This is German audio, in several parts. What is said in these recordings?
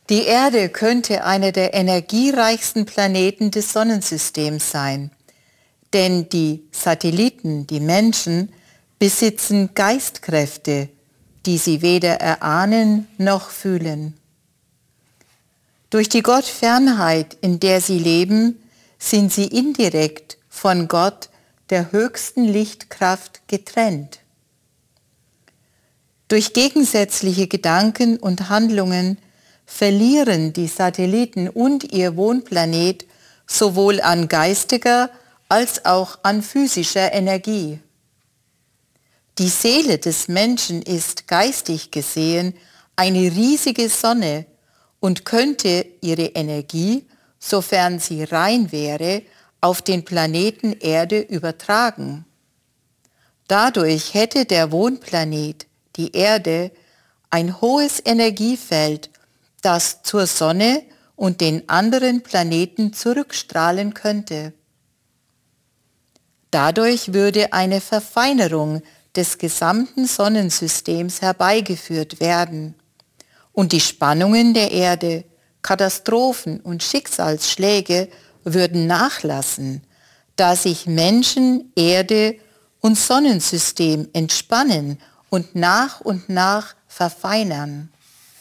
Die Erde könnte einer der energiereichsten Planeten des Sonnensystems sein, denn die Satelliten, die Menschen, besitzen Geistkräfte, die sie weder erahnen noch fühlen. Durch die Gottfernheit, in der sie leben, sind sie indirekt von Gott, der höchsten Lichtkraft, getrennt. Durch gegensätzliche Gedanken und Handlungen verlieren die Satelliten und ihr Wohnplanet sowohl an geistiger als auch an physischer Energie. Die Seele des Menschen ist geistig gesehen eine riesige Sonne und könnte ihre Energie, sofern sie rein wäre, auf den Planeten Erde übertragen. Dadurch hätte der Wohnplanet, die Erde, ein hohes Energiefeld, das zur Sonne und den anderen Planeten zurückstrahlen könnte. Dadurch würde eine Verfeinerung des gesamten Sonnensystems herbeigeführt werden und die Spannungen der Erde, Katastrophen und Schicksalsschläge würden nachlassen, da sich Menschen, Erde und Sonnensystem entspannen und nach verfeinern.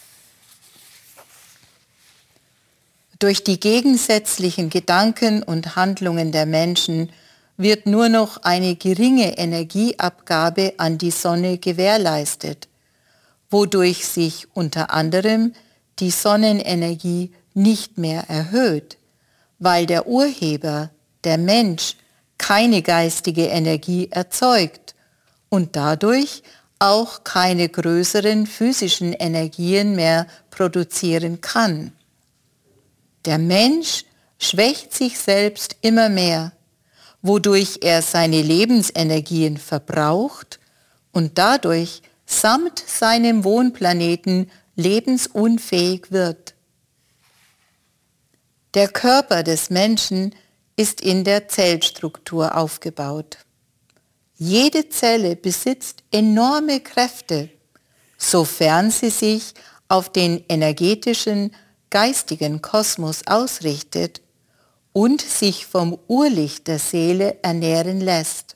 Durch die gegensätzlichen Gedanken und Handlungen der Menschen wird nur noch eine geringe Energieabgabe an die Sonne gewährleistet, wodurch sich unter anderem die Sonnenenergie nicht mehr erhöht, weil der Urheber, der Mensch, keine geistige Energie erzeugt und dadurch auch keine größeren physischen Energien mehr produzieren kann. Der Mensch schwächt sich selbst immer mehr, wodurch er seine Lebensenergien verbraucht und dadurch samt seinem Wohnplaneten lebensunfähig wird. Der Körper des Menschen ist in der Zellstruktur aufgebaut. Jede Zelle besitzt enorme Kräfte, sofern sie sich auf den energetischen, geistigen Kosmos ausrichtet und sich vom Urlicht der Seele ernähren lässt.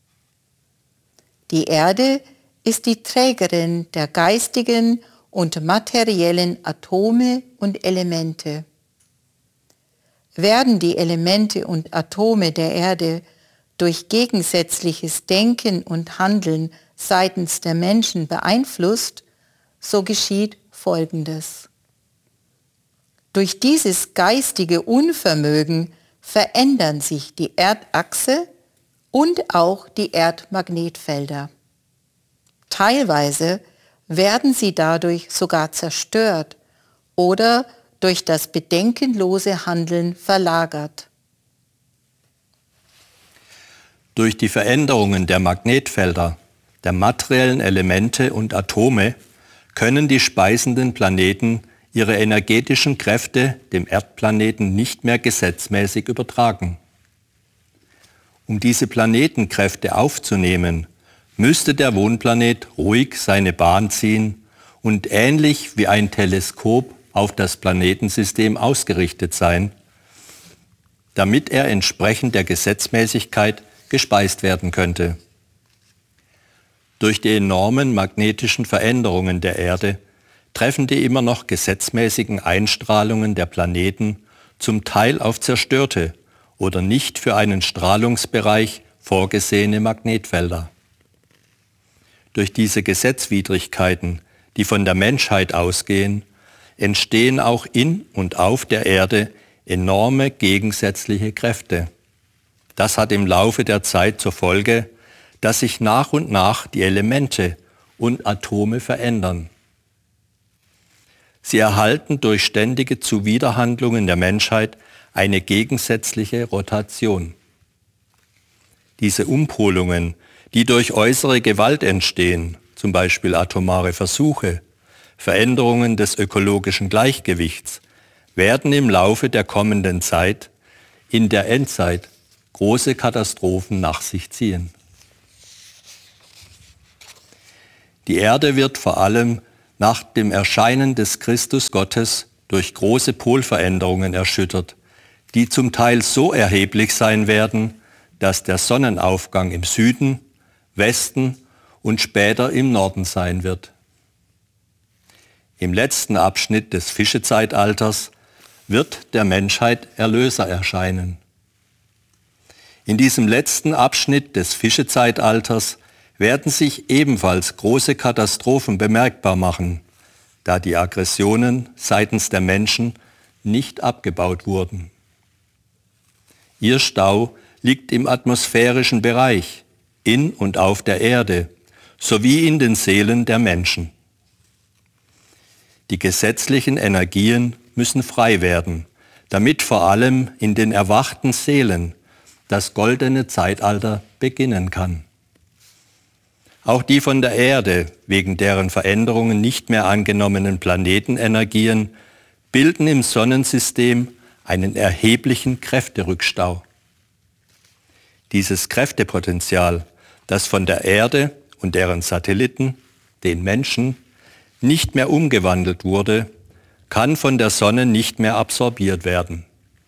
Die Erde ist die Trägerin der geistigen und materiellen Atome und Elemente. Werden die Elemente und Atome der Erde durch gegensätzliches Denken und Handeln seitens der Menschen beeinflusst, so geschieht Folgendes. Durch dieses geistige Unvermögen verändern sich die Erdachse und auch die Erdmagnetfelder. Teilweise werden sie dadurch sogar zerstört oder durch das bedenkenlose Handeln verlagert. Durch die Veränderungen der Magnetfelder, der materiellen Elemente und Atome können die speisenden Planeten ihre energetischen Kräfte dem Erdplaneten nicht mehr gesetzmäßig übertragen. Um diese Planetenkräfte aufzunehmen, müsste der Wohnplanet ruhig seine Bahn ziehen und ähnlich wie ein Teleskop auf das Planetensystem ausgerichtet sein, damit er entsprechend der Gesetzmäßigkeit gespeist werden könnte. Durch die enormen magnetischen Veränderungen der Erde treffen die immer noch gesetzmäßigen Einstrahlungen der Planeten zum Teil auf zerstörte oder nicht für einen Strahlungsbereich vorgesehene Magnetfelder. Durch diese Gesetzwidrigkeiten, die von der Menschheit ausgehen, entstehen auch in und auf der Erde enorme gegensätzliche Kräfte. Das hat im Laufe der Zeit zur Folge, dass sich nach und nach die Elemente und Atome verändern. Sie erhalten durch ständige Zuwiderhandlungen der Menschheit eine gegensätzliche Rotation. Diese Umpolungen, die durch äußere Gewalt entstehen, zum Beispiel atomare Versuche, Veränderungen des ökologischen Gleichgewichts, werden im Laufe der kommenden Zeit, in der Endzeit, große Katastrophen nach sich ziehen. Die Erde wird vor allem nach dem Erscheinen des Christus Gottes durch große Polveränderungen erschüttert, die zum Teil so erheblich sein werden, dass der Sonnenaufgang im Süden, Westen und später im Norden sein wird. Im letzten Abschnitt des Fischezeitalters wird der Menschheit Erlöser erscheinen. In diesem letzten Abschnitt des Fischezeitalters werden sich ebenfalls große Katastrophen bemerkbar machen, da die Aggressionen seitens der Menschen nicht abgebaut wurden. Ihr Stau liegt im atmosphärischen Bereich, in und auf der Erde, sowie in den Seelen der Menschen. Die gesetzlichen Energien müssen frei werden, damit vor allem in den erwachten Seelen das goldene Zeitalter beginnen kann. Auch die von der Erde wegen deren Veränderungen nicht mehr angenommenen Planetenenergien bilden im Sonnensystem einen erheblichen Kräfterückstau. Dieses Kräftepotenzial, das von der Erde und deren Satelliten, den Menschen, nicht mehr umgewandelt wurde, kann von der Sonne nicht mehr absorbiert werden.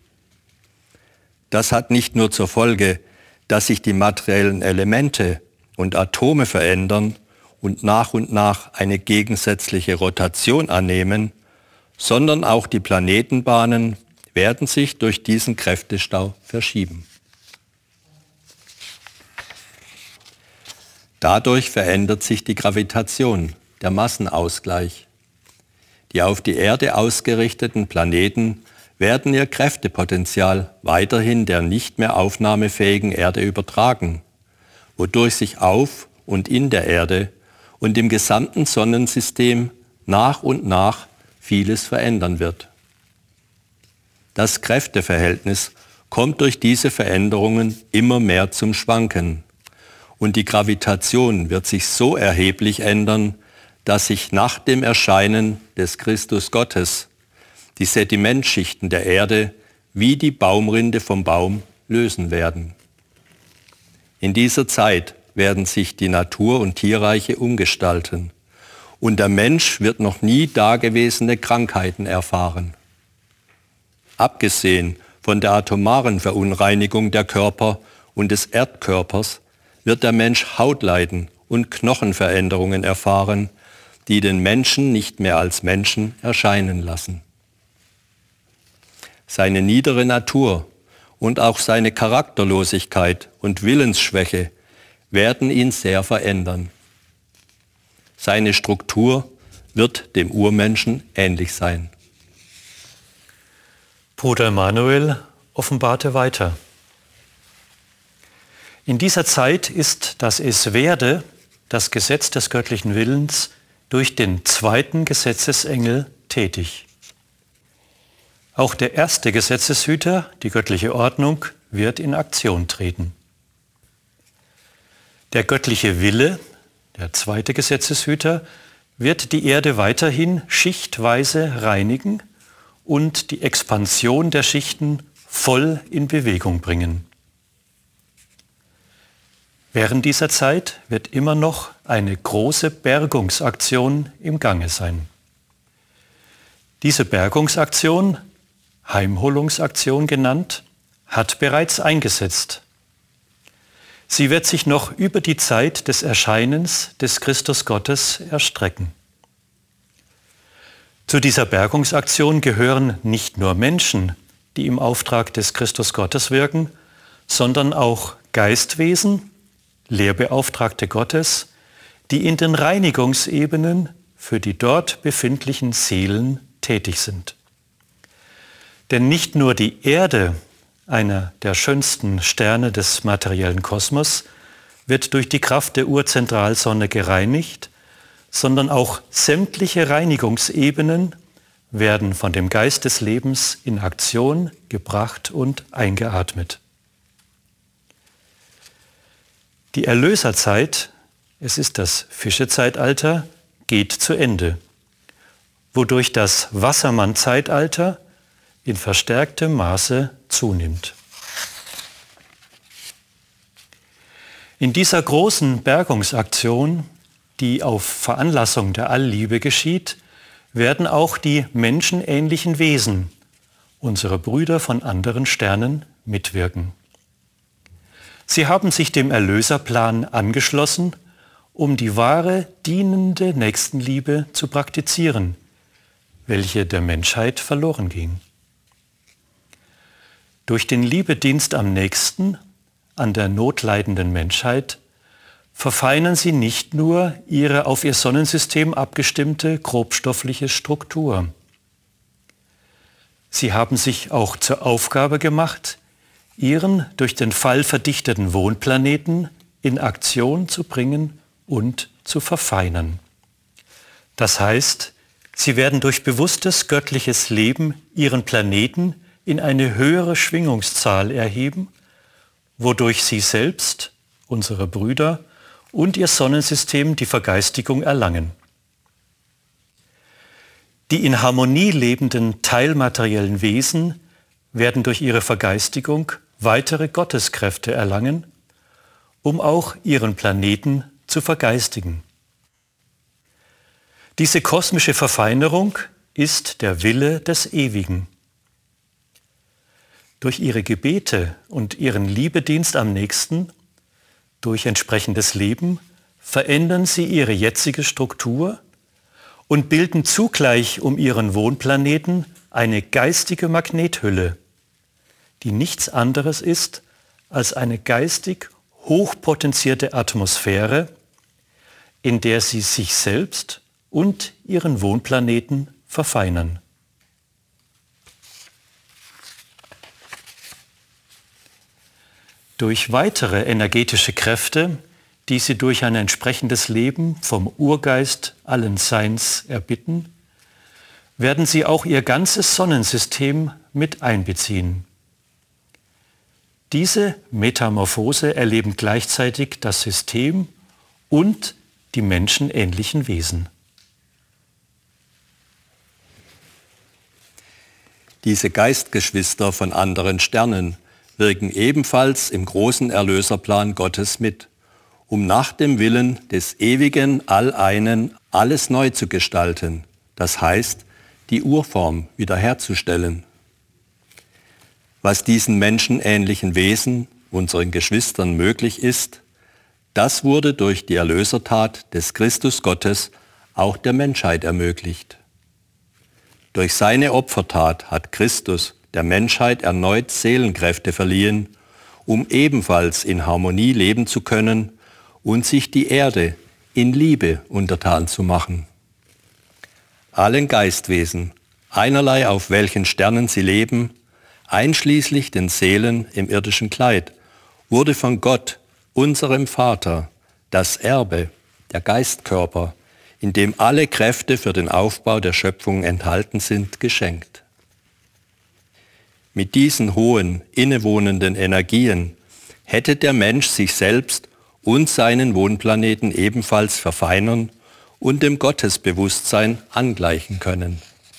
Das hat nicht nur zur Folge, dass sich die materiellen Elemente und Atome verändern und nach eine gegensätzliche Rotation annehmen, sondern auch die Planetenbahnen werden sich durch diesen Kräftestau verschieben. Dadurch verändert sich die Gravitation, der Massenausgleich. Die auf die Erde ausgerichteten Planeten werden ihr Kräftepotenzial weiterhin der nicht mehr aufnahmefähigen Erde übertragen, wodurch sich auf und in der Erde und im gesamten Sonnensystem nach und nach vieles verändern wird. Das Kräfteverhältnis kommt durch diese Veränderungen immer mehr zum Schwanken und die Gravitation wird sich so erheblich ändern, dass sich nach dem Erscheinen des Christus Gottes die Sedimentschichten der Erde wie die Baumrinde vom Baum lösen werden. In dieser Zeit werden sich die Natur- und Tierreiche umgestalten und der Mensch wird noch nie dagewesene Krankheiten erfahren. Abgesehen von der atomaren Verunreinigung der Körper und des Erdkörpers wird der Mensch Hautleiden und Knochenveränderungen erfahren, die den Menschen nicht mehr als Menschen erscheinen lassen. Seine niedere Natur und auch seine Charakterlosigkeit und Willensschwäche werden ihn sehr verändern. Seine Struktur wird dem Urmenschen ähnlich sein. Bruder Emanuel offenbarte weiter. In dieser Zeit ist das Es werde, das Gesetz des göttlichen Willens, durch den zweiten Gesetzesengel tätig. Auch der erste Gesetzeshüter, die göttliche Ordnung, wird in Aktion treten. Der göttliche Wille, der zweite Gesetzeshüter, wird die Erde weiterhin schichtweise reinigen und die Expansion der Schichten voll in Bewegung bringen. Während dieser Zeit wird immer noch eine große Bergungsaktion im Gange sein. Diese Bergungsaktion, Heimholungsaktion genannt, hat bereits eingesetzt. Sie wird sich noch über die Zeit des Erscheinens des Christus Gottes erstrecken. Zu dieser Bergungsaktion gehören nicht nur Menschen, die im Auftrag des Christus Gottes wirken, sondern auch Geistwesen, Lehrbeauftragte Gottes, die in den Reinigungsebenen für die dort befindlichen Seelen tätig sind. Denn nicht nur die Erde, einer der schönsten Sterne des materiellen Kosmos, wird durch die Kraft der Urzentralsonne gereinigt, sondern auch sämtliche Reinigungsebenen werden von dem Geist des Lebens in Aktion gebracht und eingeatmet. Die Erlöserzeit, es ist das Fischezeitalter, geht zu Ende, wodurch das Wassermann-Zeitalter in verstärktem Maße zunimmt. In dieser großen Bergungsaktion, die auf Veranlassung der Allliebe geschieht, werden auch die menschenähnlichen Wesen, unsere Brüder von anderen Sternen, mitwirken. Sie haben sich dem Erlöserplan angeschlossen, um die wahre, dienende Nächstenliebe zu praktizieren, welche der Menschheit verloren ging. Durch den Liebedienst am Nächsten, an der notleidenden Menschheit, verfeinern sie nicht nur ihre auf ihr Sonnensystem abgestimmte grobstoffliche Struktur. Sie haben sich auch zur Aufgabe gemacht, ihren durch den Fall verdichteten Wohnplaneten in Aktion zu bringen und zu verfeinern. Das heißt, sie werden durch bewusstes göttliches Leben ihren Planeten in eine höhere Schwingungszahl erheben, wodurch sie selbst, unsere Brüder, und ihr Sonnensystem die Vergeistigung erlangen. Die in Harmonie lebenden teilmateriellen Wesen werden durch ihre Vergeistigung weitere Gotteskräfte erlangen, um auch ihren Planeten zu vergeistigen. Diese kosmische Verfeinerung ist der Wille des Ewigen. Durch ihre Gebete und ihren Liebedienst am Nächsten, durch entsprechendes Leben, verändern sie ihre jetzige Struktur und bilden zugleich um ihren Wohnplaneten eine geistige Magnethülle, die nichts anderes ist als eine geistig hochpotenzierte Atmosphäre, in der sie sich selbst und ihren Wohnplaneten verfeinern. Durch weitere energetische Kräfte, die sie durch ein entsprechendes Leben vom Urgeist allen Seins erbitten, werden sie auch ihr ganzes Sonnensystem mit einbeziehen. Diese Metamorphose erleben gleichzeitig das System und die menschenähnlichen Wesen. Diese Geistgeschwister von anderen Sternen wirken ebenfalls im großen Erlöserplan Gottes mit, um nach dem Willen des ewigen Alleinen alles neu zu gestalten, das heißt, die Urform wiederherzustellen. Was diesen menschenähnlichen Wesen, unseren Geschwistern, möglich ist, das wurde durch die Erlösertat des Christus Gottes auch der Menschheit ermöglicht. Durch seine Opfertat hat Christus der Menschheit erneut Seelenkräfte verliehen, um ebenfalls in Harmonie leben zu können und sich die Erde in Liebe untertan zu machen. Allen Geistwesen, einerlei auf welchen Sternen sie leben, einschließlich den Seelen im irdischen Kleid, wurde von Gott, unserem Vater, das Erbe, der Geistkörper, in dem alle Kräfte für den Aufbau der Schöpfung enthalten sind, geschenkt. Mit diesen hohen, innewohnenden Energien hätte der Mensch sich selbst und seinen Wohnplaneten ebenfalls verfeinern und dem Gottesbewusstsein angleichen können.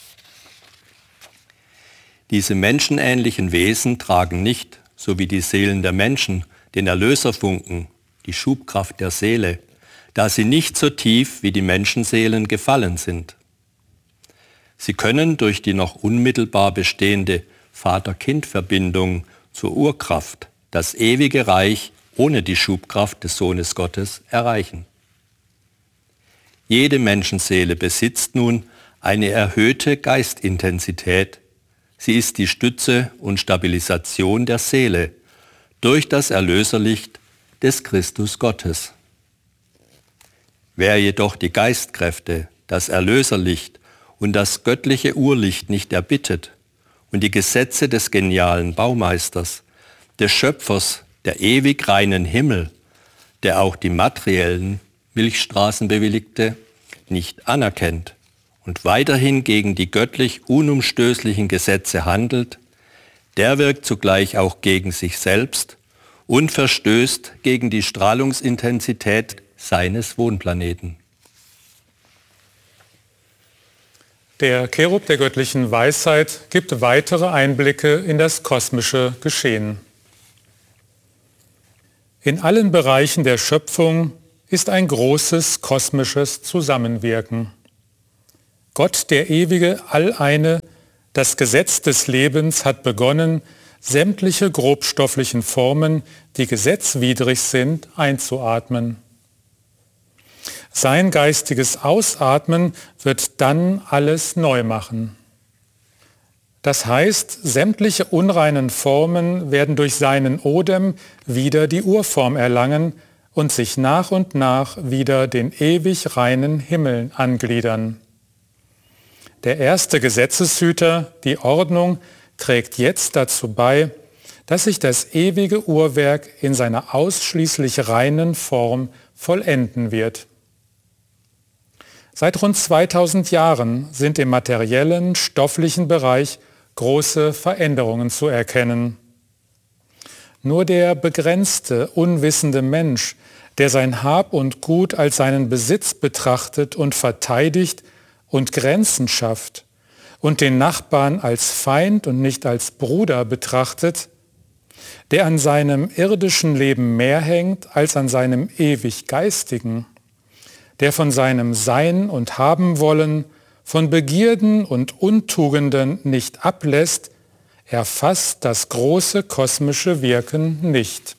Diese menschenähnlichen Wesen tragen nicht, so wie die Seelen der Menschen, den Erlöserfunken, die Schubkraft der Seele, da sie nicht so tief wie die Menschenseelen gefallen sind. Sie können durch die noch unmittelbar bestehende Vater-Kind-Verbindung zur Urkraft das ewige Reich ohne die Schubkraft des Sohnes Gottes erreichen. Jede Menschenseele besitzt nun eine erhöhte Geistintensität. Sie ist die Stütze und Stabilisation der Seele durch das Erlöserlicht des Christus Gottes. Wer jedoch die Geistkräfte, das Erlöserlicht und das göttliche Urlicht nicht erbittet und die Gesetze des genialen Baumeisters, des Schöpfers der ewig reinen Himmel, der auch die materiellen Milchstraßen bewilligte, nicht anerkennt und weiterhin gegen die göttlich unumstößlichen Gesetze handelt, der wirkt zugleich auch gegen sich selbst und verstößt gegen die Strahlungsintensität seines Wohnplaneten. Der Cherub der göttlichen Weisheit gibt weitere Einblicke in das kosmische Geschehen. In allen Bereichen der Schöpfung ist ein großes kosmisches Zusammenwirken. Gott, der Ewige, Alleine, das Gesetz des Lebens hat begonnen, sämtliche grobstofflichen Formen, die gesetzwidrig sind, einzuatmen. Sein geistiges Ausatmen wird dann alles neu machen. Das heißt, sämtliche unreinen Formen werden durch seinen Odem wieder die Urform erlangen und sich nach und nach wieder den ewig reinen Himmel angliedern. Der erste Gesetzeshüter, die Ordnung, trägt jetzt dazu bei, dass sich das ewige Uhrwerk in seiner ausschließlich reinen Form vollenden wird. Seit rund 2000 Jahren sind im materiellen, stofflichen Bereich große Veränderungen zu erkennen. Nur der begrenzte, unwissende Mensch, der sein Hab und Gut als seinen Besitz betrachtet und verteidigt und Grenzen schafft und den Nachbarn als Feind und nicht als Bruder betrachtet, der an seinem irdischen Leben mehr hängt als an seinem ewig geistigen, der von seinem Sein und Haben-Wollen, von Begierden und Untugenden nicht ablässt, erfasst das große kosmische Wirken nicht.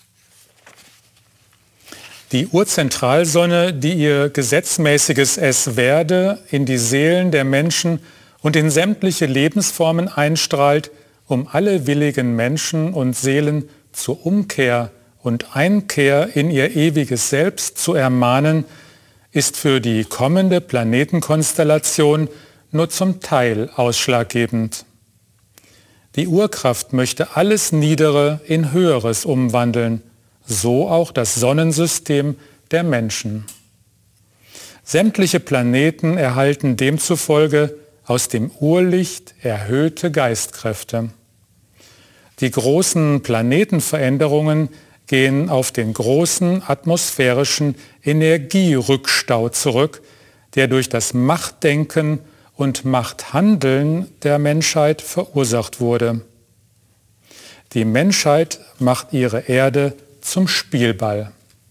Die Urzentralsonne, die ihr gesetzmäßiges Es werde in die Seelen der Menschen und in sämtliche Lebensformen einstrahlt, um alle willigen Menschen und Seelen zur Umkehr und Einkehr in ihr ewiges Selbst zu ermahnen, ist für die kommende Planetenkonstellation nur zum Teil ausschlaggebend. Die Urkraft möchte alles Niedere in Höheres umwandeln, so auch das Sonnensystem der Menschen. Sämtliche Planeten erhalten demzufolge aus dem Urlicht erhöhte Geistkräfte. Die großen Planetenveränderungen gehen auf den großen atmosphärischen Energierückstau zurück, der durch das Machtdenken und Machthandeln der Menschheit verursacht wurde. Die Menschheit macht ihre Erde zum Spielball.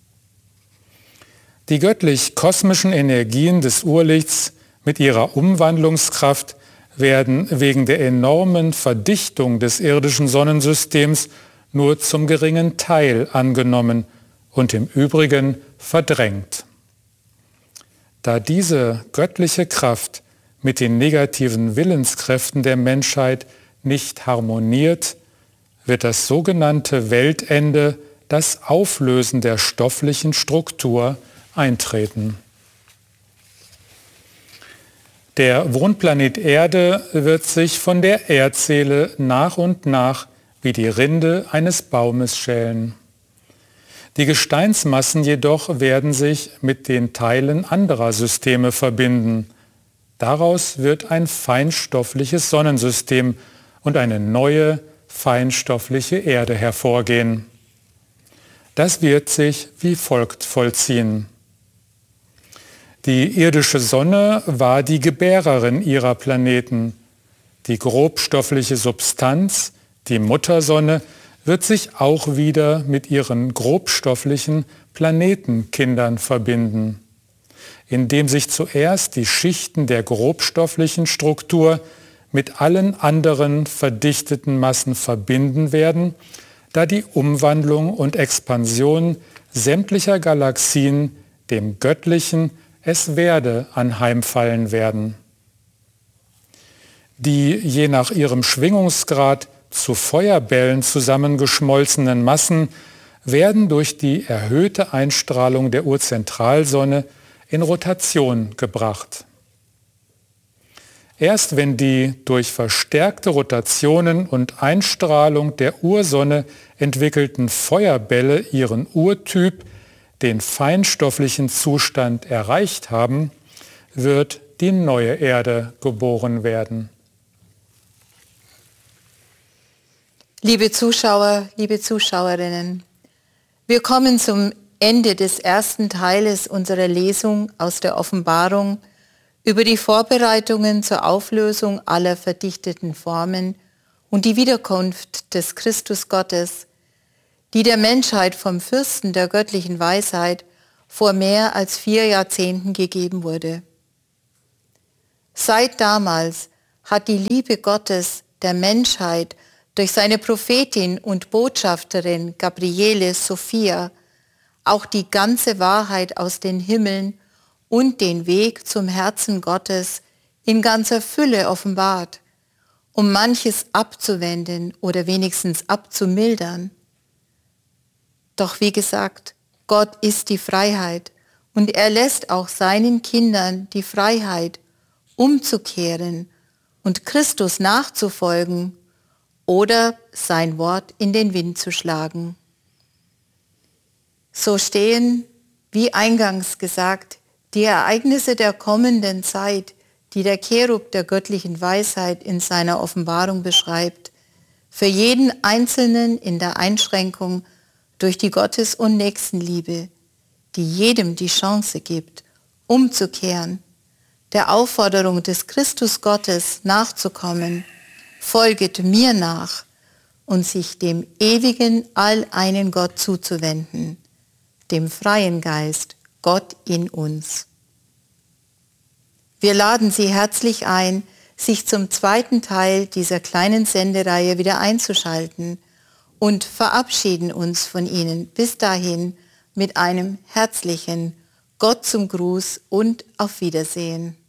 Die göttlich-kosmischen Energien des Urlichts mit ihrer Umwandlungskraft werden wegen der enormen Verdichtung des irdischen Sonnensystems nur zum geringen Teil angenommen und im Übrigen verdrängt. Da diese göttliche Kraft mit den negativen Willenskräften der Menschheit nicht harmoniert, wird das sogenannte Weltende, das Auflösen der stofflichen Struktur, eintreten. Der Wohnplanet Erde wird sich von der Erdseele nach und nach wie die Rinde eines Baumes schälen. Die Gesteinsmassen jedoch werden sich mit den Teilen anderer Systeme verbinden. Daraus wird ein feinstoffliches Sonnensystem und eine neue feinstoffliche Erde hervorgehen. Das wird sich wie folgt vollziehen. Die irdische Sonne war die Gebärerin ihrer Planeten. Die grobstoffliche Substanz, die Muttersonne, wird sich auch wieder mit ihren grobstofflichen Planetenkindern verbinden, indem sich zuerst die Schichten der grobstofflichen Struktur mit allen anderen verdichteten Massen verbinden werden, da die Umwandlung und Expansion sämtlicher Galaxien dem göttlichen Es werde anheimfallen werden. Die je nach ihrem Schwingungsgrad zu Feuerbällen zusammengeschmolzenen Massen werden durch die erhöhte Einstrahlung der Urzentralsonne in Rotation gebracht. Erst wenn die durch verstärkte Rotationen und Einstrahlung der Ursonne entwickelten Feuerbälle ihren Urtyp, den feinstofflichen Zustand, erreicht haben, wird die neue Erde geboren werden. Liebe Zuschauer, liebe Zuschauerinnen, wir kommen zum Ende des ersten Teiles unserer Lesung aus der Offenbarung über die Vorbereitungen zur Auflösung aller verdichteten Formen und die Wiederkunft des Christus Gottes, die der Menschheit vom Fürsten der göttlichen Weisheit vor mehr als 4 Jahrzehnten gegeben wurde. Seit damals hat die Liebe Gottes der Menschheit durch seine Prophetin und Botschafterin Gabriele Sophia auch die ganze Wahrheit aus den Himmeln und den Weg zum Herzen Gottes in ganzer Fülle offenbart, um manches abzuwenden oder wenigstens abzumildern. Doch wie gesagt, Gott ist die Freiheit und er lässt auch seinen Kindern die Freiheit, umzukehren und Christus nachzufolgen oder sein Wort in den Wind zu schlagen. So stehen, wie eingangs gesagt, die Ereignisse der kommenden Zeit, die der Cherub der göttlichen Weisheit in seiner Offenbarung beschreibt, für jeden Einzelnen in der Einschränkung durch die Gottes- und Nächstenliebe, die jedem die Chance gibt, umzukehren, der Aufforderung des Christus Gottes nachzukommen, folget mir nach und sich dem ewigen, alleinen Gott zuzuwenden, dem freien Geist, Gott in uns. Wir laden Sie herzlich ein, sich zum zweiten Teil dieser kleinen Sendereihe wieder einzuschalten und verabschieden uns von Ihnen bis dahin mit einem herzlichen Gott zum Gruß und auf Wiedersehen.